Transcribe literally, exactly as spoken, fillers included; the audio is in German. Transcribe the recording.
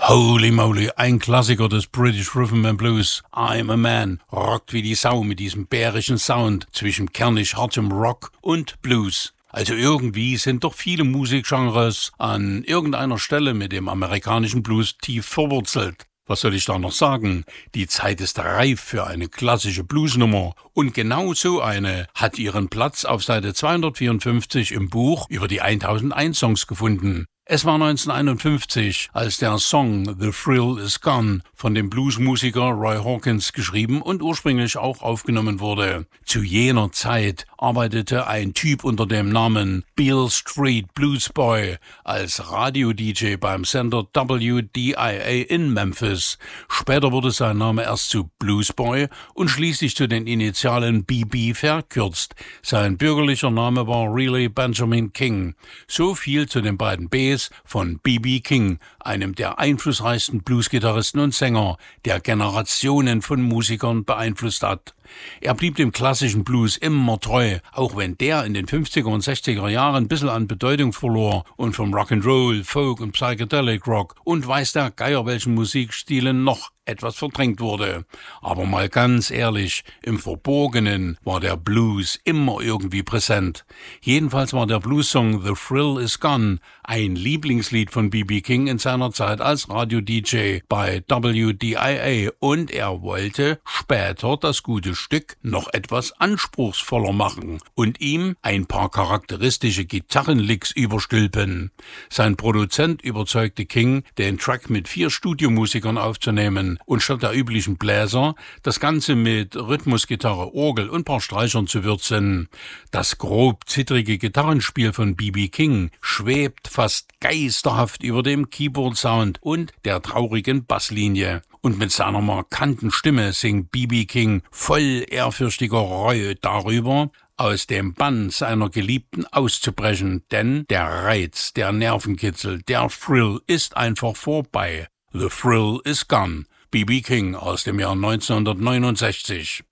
Holy moly, ein Klassiker des British Rhythm and Blues. I'm a Man rockt wie die Sau mit diesem bärischen Sound zwischen kernig hartem Rock und Blues. Also irgendwie sind doch viele Musikgenres an irgendeiner Stelle mit dem amerikanischen Blues tief verwurzelt. Was soll ich da noch sagen? Die Zeit ist reif für eine klassische Bluesnummer. Und genau so eine hat ihren Platz auf Seite zweihundertvierundfünfzig im Buch über die tausendeins Songs gefunden. Es war neunzehnhunderteinundfünfzig, als der Song The Thrill Is Gone von dem Bluesmusiker Roy Hawkins geschrieben und ursprünglich auch aufgenommen wurde. Zu jener Zeit arbeitete ein Typ unter dem Namen Beale Street Blues Boy als Radio-D J beim Sender W D I A in Memphis. Später wurde sein Name erst zu Blues Boy und schließlich zu den Initialen B B verkürzt. Sein bürgerlicher Name war Riley Benjamin King. So viel zu den beiden Bs von B B King, einem der einflussreichsten Bluesgitarristen und Sänger, der Generationen von Musikern beeinflusst hat. Er blieb dem klassischen Blues immer treu, auch wenn der in den fünfziger und sechziger Jahren ein bisschen an Bedeutung verlor und vom Rock'n'Roll, Folk und Psychedelic Rock und weiß der Geier welchen Musikstilen noch etwas verdrängt wurde. Aber mal ganz ehrlich, im Verborgenen war der Blues immer irgendwie präsent. Jedenfalls war der Blues-Song The Thrill Is Gone ein Lieblingslied von B B King in seiner Zeit als Radio-D J bei W D I A und er wollte später das gute Stück noch etwas anspruchsvoller machen und ihm ein paar charakteristische Gitarrenlicks überstülpen. Sein Produzent überzeugte King, den Track mit vier Studiomusikern aufzunehmen und statt der üblichen Bläser das Ganze mit Rhythmusgitarre, Orgel und paar Streichern zu würzen. Das grob zittrige Gitarrenspiel von B B King schwebt fast geisterhaft über dem Keyboard-Sound und der traurigen Basslinie. Und mit seiner markanten Stimme singt B B King voll ehrfürchtiger Reue darüber, aus dem Bann seiner Geliebten auszubrechen, denn der Reiz, der Nervenkitzel, der Thrill ist einfach vorbei. The Thrill is gone. B B King aus dem Jahr neunzehnhundertneunundsechzig.